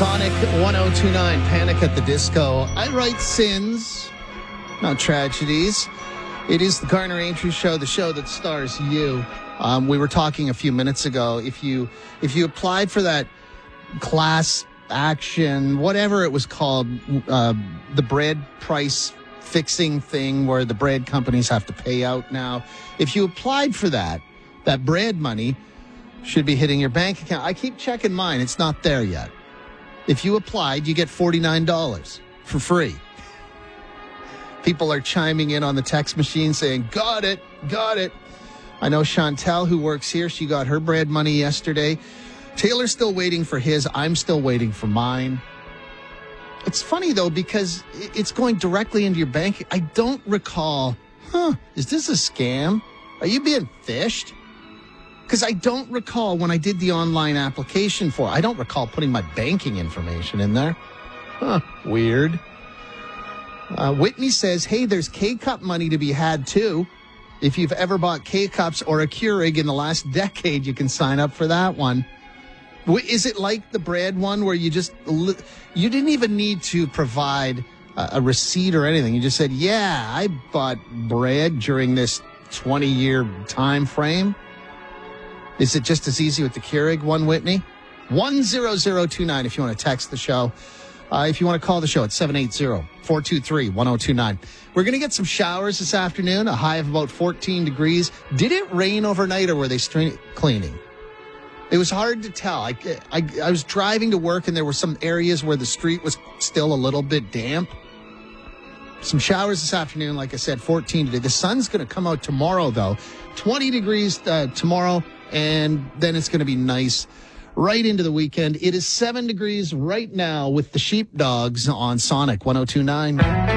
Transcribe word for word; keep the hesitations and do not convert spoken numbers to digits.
Sonic one oh two nine, Panic at the Disco. I write sins, not tragedies. It is the Garner Aintree Show, the show that stars you. Um, we were talking a few minutes ago. If you if you applied for that class action, whatever it was called, uh, the bread price fixing thing where the bread companies have to pay out now. If you applied for that, that bread money should be hitting your bank account. I keep checking mine. It's not there yet. If you applied, you get forty-nine dollars for free. People are chiming in on the text machine saying, got it, got it. I know Chantel, who works here, she got her bread money yesterday. Taylor's still waiting for his. I'm still waiting for mine. It's funny, though, because it's going directly into your bank. I don't recall, huh, is this a scam? Are you being phished? Because I don't recall when I did the online application for it, I don't recall putting my banking information in there. Huh, weird. Uh, Whitney says, hey, there's K-Cup money to be had, too. If you've ever bought K-Cups or a Keurig in the last decade, you can sign up for that one. Is it like the bread one where you just, you didn't even need to provide a, a receipt or anything. You just said, yeah, I bought bread during this twenty-year time frame. Is it just as easy with the Keurig one, Whitney? one zero zero two nine if you want to text the show. Uh, if you want to call the show, it's seven eight zero, four two three, one zero two nine. We're going to get some showers this afternoon, a high of about fourteen degrees. Did it rain overnight or were they street cleaning? It was hard to tell. I, I, I was driving to work and there were some areas where the street was still a little bit damp. Some showers this afternoon, like I said, fourteen today. The sun's going to come out tomorrow, though. twenty degrees uh, tomorrow, and then it's going to be nice right into the weekend. It is seven degrees right now with the Sheepdogs on Sonic one oh two nine.